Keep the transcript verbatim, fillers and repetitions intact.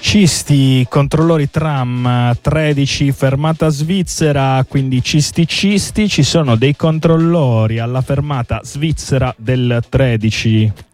Cisti, controllori tram tredici, fermata svizzera, quindi Cisti Cisti, ci sono dei controllori alla fermata svizzera del tredici.